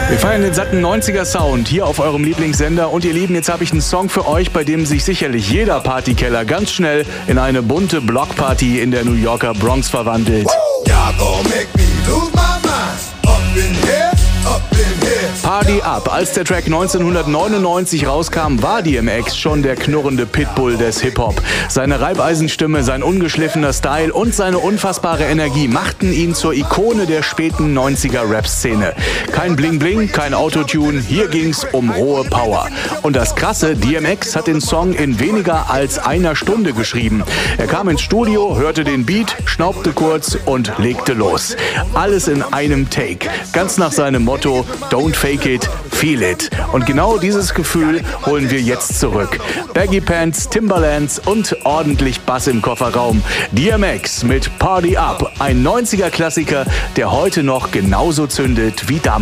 Wir feiern den satten 90er-Sound hier auf eurem Lieblingssender. Und ihr Lieben, jetzt habe ich einen Song für euch, bei dem sich sicherlich jeder Partykeller ganz schnell in eine bunte Blockparty in der New Yorker Bronx verwandelt. Party Up. Als der Track 1999 rauskam, war DMX schon der knurrende Pitbull des Hip-Hop. Seine Reibeisenstimme, sein ungeschliffener Style und seine unfassbare Energie machten ihn zur Ikone der späten 90er-Rap-Szene. Kein Bling-Bling, kein Autotune, hier ging's um rohe Power. Und das Krasse, DMX hat den Song in weniger als einer Stunde geschrieben. Er kam ins Studio, hörte den Beat, schnaubte kurz und legte los. Alles in einem Take. Ganz nach seinem Motto, don't fake it, feel it. Und genau dieses Gefühl holen wir jetzt zurück. Baggy Pants, Timberlands und ordentlich Bass im Kofferraum. DMX mit Party Up, ein 90er-Klassiker, der heute noch genauso zündet wie damals.